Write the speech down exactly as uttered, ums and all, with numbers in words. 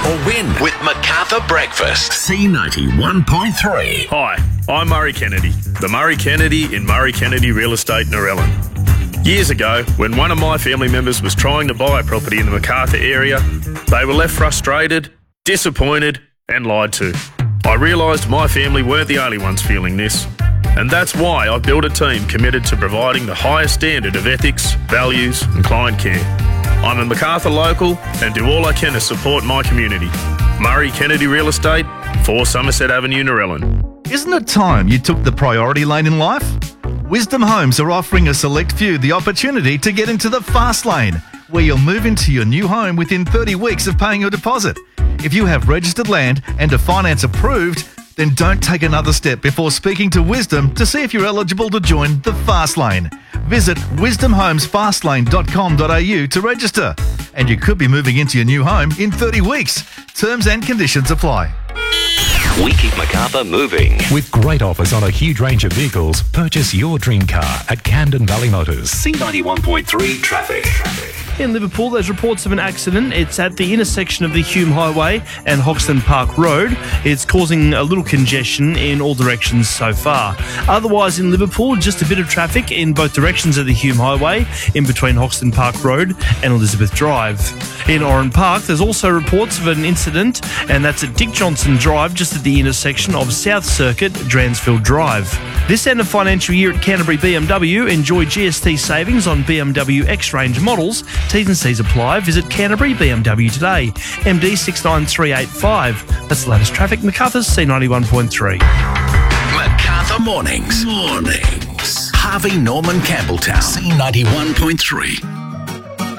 or win with MacArthur Breakfast. C ninety-one point three. Hi, I'm Murray Kennedy, the Murray Kennedy in Murray Kennedy Real Estate Narellan. Years ago, when one of my family members was trying to buy a property in the MacArthur area, they were left frustrated, disappointed and lied to. I realised my family weren't the only ones feeling this, and that's why I built a team committed to providing the highest standard of ethics, values and client care. I'm a MacArthur local and do all I can to support my community. Murray Kennedy Real Estate, four Somerset Avenue, Narellan. Isn't it time you took the priority lane in life? Wisdom Homes are offering a select few the opportunity to get into the fast lane, where you'll move into your new home within thirty weeks of paying your deposit. If you have registered land and are finance approved, then don't take another step before speaking to Wisdom to see if you're eligible to join the fast lane. Visit wisdom homes fast lane dot com dot a u to register, and you could be moving into your new home in thirty weeks. Terms and conditions apply. We keep MacArthur moving. With great offers on a huge range of vehicles, purchase your dream car at Camden Valley Motors. C ninety-one point three traffic. In Liverpool, there's reports of an accident. It's at the intersection of the Hume Highway and Hoxton Park Road. It's causing a little congestion in all directions so far. Otherwise, in Liverpool, just a bit of traffic in both directions of the Hume Highway, in between Hoxton Park Road and Elizabeth Drive. In Oran Park, there's also reports of an incident, and that's at Dick Johnson Drive, just at the intersection of South Circuit, Dransfield Drive. This end of financial year at Canterbury B M W, enjoy G S T savings on B M W X-Range models. T's and C's apply. Visit Canterbury B M W today. M D six nine three eight five. That's the latest traffic. MacArthur's C ninety-one point three. MacArthur Mornings. Mornings. Harvey Norman Campbelltown. C ninety-one point three.